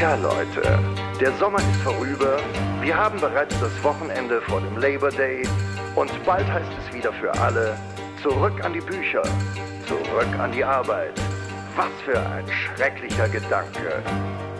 Tja, Leute, der Sommer ist vorüber. Wir haben bereits das Wochenende vor dem Labor Day. Und bald heißt es wieder für alle, zurück an die Bücher, zurück an die Arbeit. Was für ein schrecklicher Gedanke.